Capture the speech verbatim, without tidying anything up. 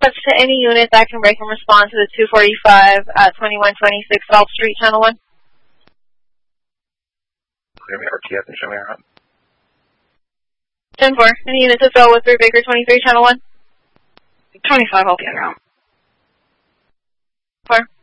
That's to any unit that can break and respond to the two forty-five at twenty-one twenty-six South Street, Channel one. Clear me R T F and show me your hub. ten four. Any units to fill with three Baker twenty-three, Channel one? twenty-five, I'll get around. four.